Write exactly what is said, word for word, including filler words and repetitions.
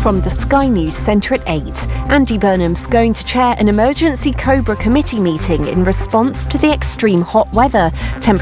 from the Sky News Centre at eight. Andy Burnham's going to chair an emergency Cobra committee meeting in response to the extreme hot weather. Temper-